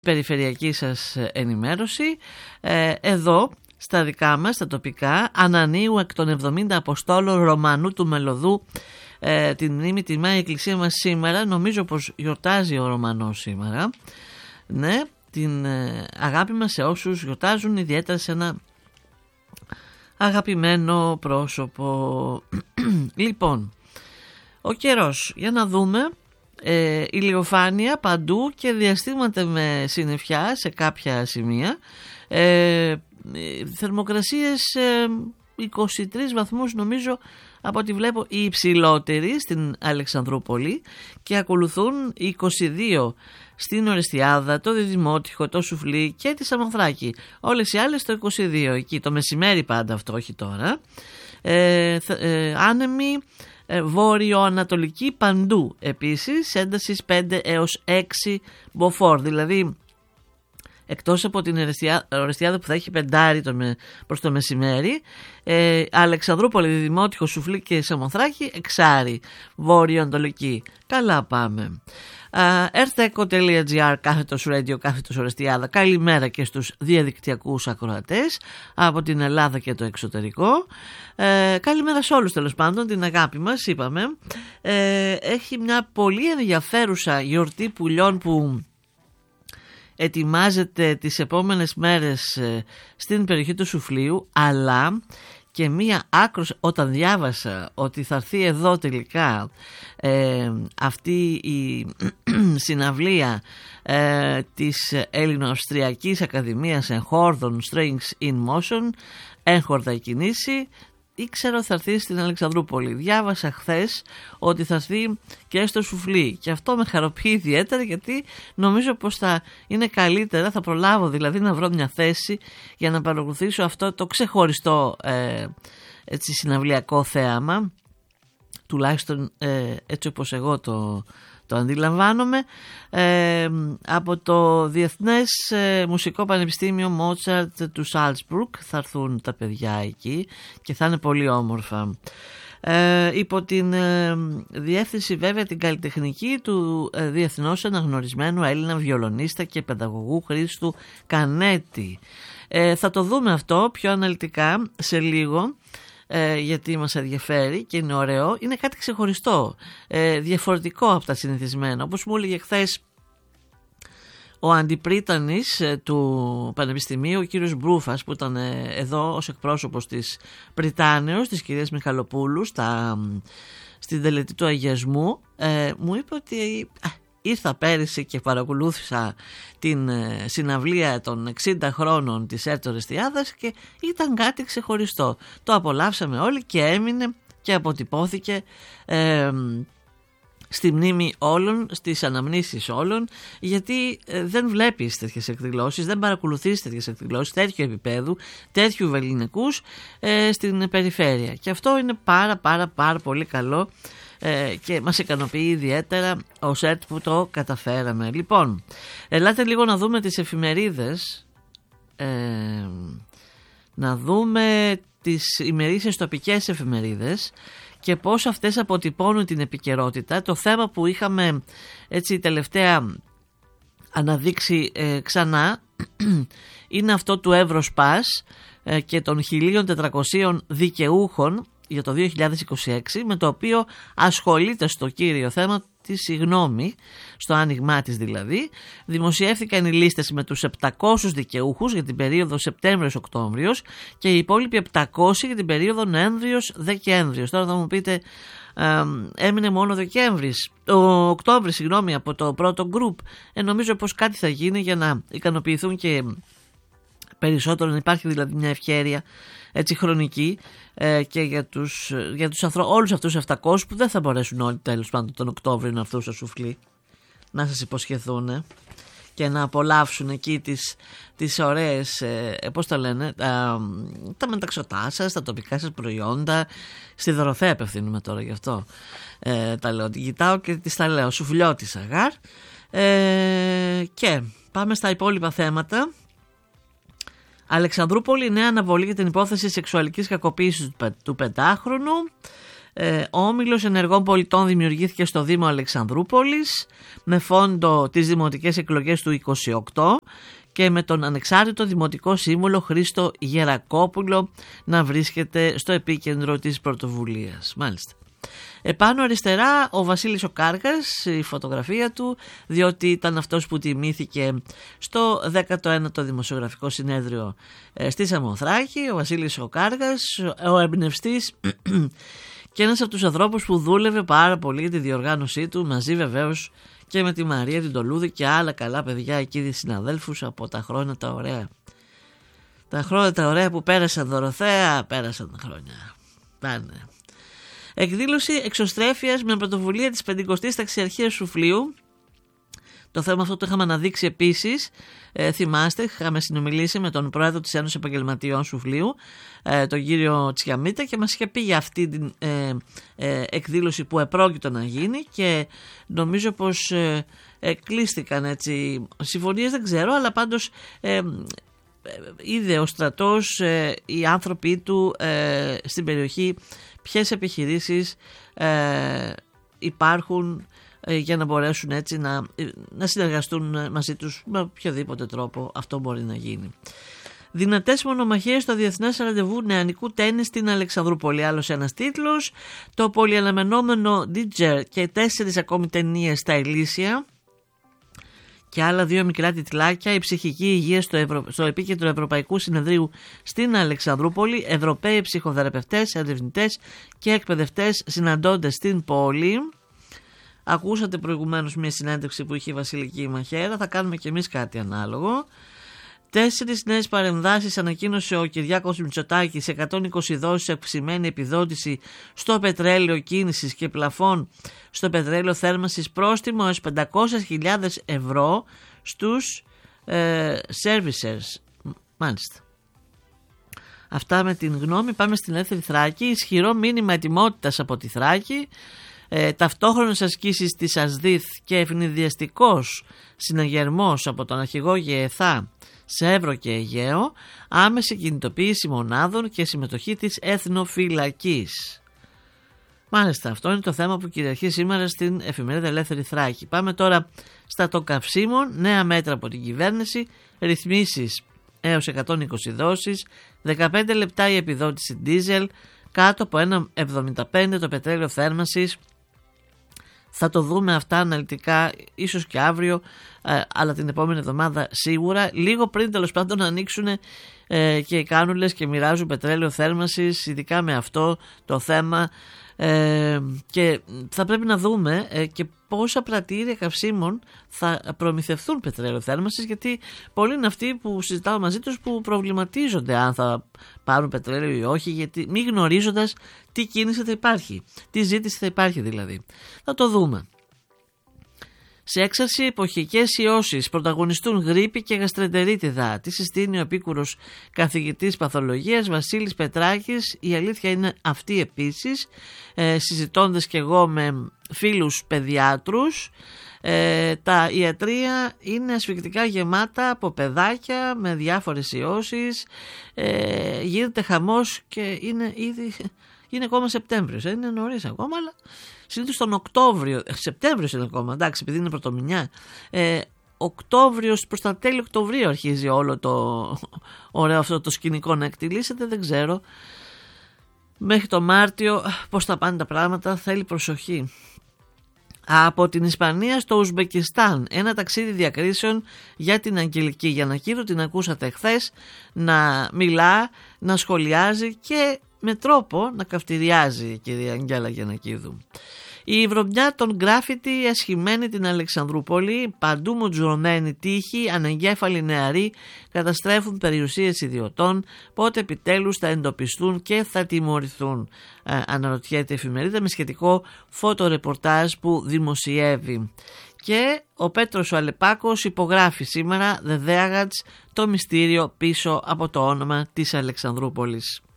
περιφερειακή σας ενημέρωση. Εδώ στα δικά μας, στα τοπικά, ανανείου εκ των 70 Αποστόλων Ρωμανού του Μελωδού την μνήμη τιμά η Εκκλησία μας σήμερα. Νομίζω πως γιορτάζει ο Ρωμανός σήμερα. Ναι, την αγάπη μας σε όσους γιορτάζουν, ιδιαίτερα σε ένα αγαπημένο πρόσωπο. Λοιπόν, ο καιρός, για να δούμε. Ηλιοφάνεια παντού και διαστήματα με συννεφιά σε κάποια σημεία. Θερμοκρασίες 23 βαθμούς νομίζω, από ό,τι βλέπω οι υψηλότεροι στην Αλεξανδρούπολη, και ακολουθούν 22 στην Ορεστιάδα, το Διδημότυχο, το Σουφλί και τη Σαμοθράκη. Όλες οι άλλες το 22 εκεί, το μεσημέρι πάντα αυτό, όχι τώρα. Άνεμοι βόρειο-ανατολική παντού, επίσης έντασης 5 έως 6 μποφόρ, δηλαδή εκτός από την Ορεστιάδα που θα έχει πεντάρι προς το μεσημέρι, Αλεξανδρούπολη, Διδημότυχο, Σουφλί και Σαμοθράκη εξάρι, βόρειο-ανατολική. Καλά πάμε. Erteco.gr /radio /Ορεστιάδα. Καλημέρα και στους διαδικτυακούς ακροατές από την Ελλάδα και το εξωτερικό. Καλημέρα σε όλους, τέλος πάντων. Την αγάπη μας είπαμε. Έχει μια πολύ ενδιαφέρουσα γιορτή πουλιών που ετοιμάζεται τις επόμενες μέρες στην περιοχή του Σουφλίου, αλλά και μία άκρος, όταν διάβασα ότι θα έρθει εδώ τελικά αυτή η συναυλία της Έλληνο-Αυστριακής Ακαδημίας Εγχόρδων Strings in Motion, έγχορδα η κινήση, ήξερα ότι θα έρθει στην Αλεξανδρούπολη. Διάβασα χθες ότι θα έρθει και στο Σουφλί και αυτό με χαροποιεί ιδιαίτερα, γιατί νομίζω πως θα είναι καλύτερα, θα προλάβω δηλαδή να βρω μια θέση για να παρακολουθήσω αυτό το ξεχωριστό έτσι, συναυλιακό θέαμα, τουλάχιστον έτσι όπως εγώ το αντιλαμβάνομαι. Από το Διεθνές Μουσικό Πανεπιστήμιο Μότσαρτ του Σάλτσμπουργκ θα έρθουν τα παιδιά εκεί και θα είναι πολύ όμορφα. Υπό την διεύθυνση βέβαια την καλλιτεχνική του διεθνώς αναγνωρισμένου Έλληνα βιολονίστα και παιδαγωγού Χρήστου Κανέτη. Θα το δούμε αυτό πιο αναλυτικά σε λίγο, γιατί μας ενδιαφέρει και είναι ωραίο. Είναι κάτι ξεχωριστό, διαφορετικό από τα συνηθισμένα. Όπως μου έλεγε χθες ο αντιπρίτανης του Πανεπιστημίου, ο κύριος Μπρούφας, που ήταν εδώ ως εκπρόσωπος της Πριτάνεως, της κυρίας Μιχαλοπούλου, στην τελετή του αγιασμού, μου είπε ότι ήρθα πέρυσι και παρακολούθησα την συναυλία των 60 χρόνων της Ορεστιάδας και ήταν κάτι ξεχωριστό. Το απολαύσαμε όλοι και έμεινε και αποτυπώθηκε στη μνήμη όλων, στις αναμνήσεις όλων, γιατί δεν βλέπεις τέτοιες εκδηλώσεις, δεν παρακολουθείς τέτοιες εκδηλώσεις τέτοιου επίπεδου, τέτοιου βεληνικούς στην περιφέρεια, και αυτό είναι πάρα πολύ καλό και μας ικανοποιεί ιδιαίτερα ως ΕΡΤ που το καταφέραμε. Λοιπόν, ελάτε λίγο να δούμε τις εφημερίδες, να δούμε τις ημερήσιες τοπικές εφημερίδες και πώς αυτές αποτυπώνουν την επικαιρότητα. Το θέμα που είχαμε έτσι τελευταία αναδείξει ξανά είναι αυτό του Εύροσπας και των 1.400 δικαιούχων για το 2026, με το οποίο ασχολείται στο κύριο θέμα τη γνώμη, στο άνοιγμά της δηλαδή. Δημοσιεύθηκαν οι λίστες με τους 700 δικαιούχους για την περίοδο Σεπτέμβριος-Οκτώβριος και οι υπόλοιποι 700 για την περίοδο Νοέμβριος-Δεκέμβριος. Τώρα θα μου πείτε, έμεινε μόνο Οκτώβρη, από το πρώτο γκρουπ. Ανθρώπου πως κάτι θα γίνει για να ικανοποιηθούν και περισσότερο, να υπάρχει δηλαδή μια ευχέρεια έτσι χρονική και για τους όλους αυτούς τους 700 που δεν θα μπορέσουν όλοι τέλος πάντων τον Οκτώβριο να έρθουν στο Σουφλί, να σας υποσχεθούν και να απολαύσουν εκεί τις ωραίες, πώς τα λένε, τα μεταξωτά σας, τα τοπικά σας προϊόντα. Στη Δωροθέα απευθύνουμε τώρα γι' αυτό τα λέω, την κοιτάω και τις τα λέω, Σουφλιώτης αγάρ. Και πάμε στα υπόλοιπα θέματα. Αλεξανδρούπολη, νέα αναβολή για την υπόθεση σεξουαλικής κακοποίησης του 5χρονου. Όμιλος Ενεργών Πολιτών δημιουργήθηκε στο Δήμο Αλεξανδρούπολης με φόντο τις δημοτικές εκλογές του 28 και με τον ανεξάρτητο δημοτικό σύμβολο Χρήστο Γερακόπουλο να βρίσκεται στο επίκεντρο της πρωτοβουλίας. Μάλιστα. Επάνω αριστερά ο Βασίλης ο Κάργας, η φωτογραφία του, διότι ήταν αυτός που τιμήθηκε στο 19ο Δημοσιογραφικό Συνέδριο στη Σαμοθράκη. Ο Βασίλης ο Κάργας, ο εμπνευστής και ένας από τους ανθρώπους που δούλευε πάρα πολύ για τη διοργάνωσή του, μαζί βεβαίως και με τη Μαρία την Τολούδη και άλλα καλά παιδιά εκεί, συναδέλφους από τα χρόνια τα ωραία. Τα χρόνια τα ωραία που πέρασαν, Δωροθέα, πέρασαν τα χρόνια. Πάνε. Εκδήλωση εξωστρέφειας με πρωτοβουλία της 50ης Ταξιαρχίας Σουφλίου. Το θέμα αυτό το είχαμε αναδείξει επίσης. Θυμάστε, είχαμε συνομιλήσει με τον πρόεδρο της Ένωσης Επαγγελματιών Σουφλίου, τον κύριο Τσιαμίτα, και μας είχε πει για αυτή την εκδήλωση που επρόκειτο να γίνει και νομίζω πως κλείστηκαν έτσι συμφωνίες, δεν ξέρω, αλλά πάντως είδε ο στρατός, οι άνθρωποι του στην περιοχή, ποιες επιχειρήσεις υπάρχουν για να μπορέσουν έτσι να συνεργαστούν μαζί τους με οποιοδήποτε τρόπο αυτό μπορεί να γίνει. Δυνατές μονομαχίες στο Διεθνές Ραντεβού Νεανικού Τένις στην Αλεξανδρούπολη. Άλλος ένας τίτλος. Το πολυαναμενόμενο Ντίτζερ και 4 ακόμη ταινίες στα Ηλίσια. Και άλλα 2 μικρά τιτλάκια. Η ψυχική υγεία στο επίκεντρο Ευρωπαϊκού Συνεδρίου στην Αλεξανδρούπολη. Ευρωπαίοι ψυχοθεραπευτές, ερευνητές και εκπαιδευτές συναντώνται στην πόλη. Ακούσατε προηγουμένως μια συνέντευξη που είχε η Βασιλική Μαχαίρα. Θα κάνουμε και εμείς κάτι ανάλογο. 4 νέες παρεμβάσεις ανακοίνωσε ο Κυριάκος Μητσοτάκης, 120 δόσεις αυξημένη επιδότηση στο πετρέλαιο κίνησης και πλαφών στο πετρέλαιο θέρμανσης, πρόστιμο έως 500.000 ευρώ στους servicers. Μάλιστα. Αυτά με την γνώμη. Πάμε στην Ελεύθερη Θράκη. Ισχυρό μήνυμα ετοιμότητας από τη Θράκη. Ταυτόχρονες ασκήσεις της ΑΣΔΙΘ και ευνηδιαστικός συναγερμός από τον αρχηγό ΓΕΘΑ σε Εύρο και Αιγαίο, άμεση κινητοποίηση μονάδων και συμμετοχή της εθνοφυλακής. Μάλιστα, αυτό είναι το θέμα που κυριαρχεί σήμερα στην εφημερίδα Ελεύθερη Θράκη. Πάμε τώρα στα των καυσίμων. Νέα μέτρα από την κυβέρνηση, ρυθμίσεις έως 120 δόσεις, 15 λεπτά η επιδότηση ντίζελ, κάτω από 1,75 το πετρέλαιο θέρμανσης. Θα το δούμε αυτά αναλυτικά ίσως και αύριο, αλλά την επόμενη εβδομάδα σίγουρα, λίγο πριν τέλος πάντων να ανοίξουν και οι κάνουλες και μοιράζουν πετρέλαιο θέρμανσης, ειδικά με αυτό το θέμα, και θα πρέπει να δούμε και πόσα πρατήρια καυσίμων θα προμηθευτούν πετρέλαιο θέρμανσης, γιατί πολλοί είναι αυτοί που συζητάω μαζί τους που προβληματίζονται αν θα πάρουν πετρέλαιο ή όχι, γιατί μη γνωρίζοντας τι κίνηση θα υπάρχει, τι ζήτηση θα υπάρχει δηλαδή. Θα το δούμε. Σε έξαρση εποχικές ιώσεις πρωταγωνιστούν γρίπη και γαστρεντερίτιδα. Τι συστήνει ο επίκουρος καθηγητής παθολογίας Βασίλης Πετράκης. Η αλήθεια είναι αυτή επίσης, συζητώντας και εγώ με φίλους παιδιάτρους. Τα ιατρεία είναι ασφυκτικά γεμάτα από παιδάκια με διάφορες ιώσεις. Γίνεται χαμός και είναι ακόμα Σεπτέμβριος. Είναι νωρίς ακόμα, αλλά συνήθως τον Οκτώβριο, Σεπτέμβριος είναι ακόμα, εντάξει, επειδή είναι πρωτομηνιά. Οκτώβριος, προς τα τέλη Οκτωβρίου αρχίζει όλο το ωραίο αυτό το σκηνικό να εκτιλήσεται, δεν ξέρω. Μέχρι το Μάρτιο πώς θα πάνε τα πράγματα, θέλει προσοχή. Από την Ισπανία στο Ουσμπεκιστάν, ένα ταξίδι διακρίσεων για την Αγγελική Γιαννακίδου. Την ακούσατε χθες να μιλά, να σχολιάζει και με τρόπο να καυτηριάζει η κυρία Αγγέλα Γιαννακίδου. Η βρωμιά των γκράφιτι ασχημένη την Αλεξανδρούπολη, παντού μουτζουρωμένη τείχη, ανεγκέφαλοι νεαροί καταστρέφουν περιουσίες ιδιωτών. Πότε επιτέλους θα εντοπιστούν και θα τιμωρηθούν, αναρωτιέται η εφημερίδα με σχετικό φωτορεπορτάζ που δημοσιεύει. Και ο Πέτρος ο Αλεπάκος υπογράφει σήμερα The Deagats, το μυστήριο πίσω από το όνομα της Αλεξανδρούπολης.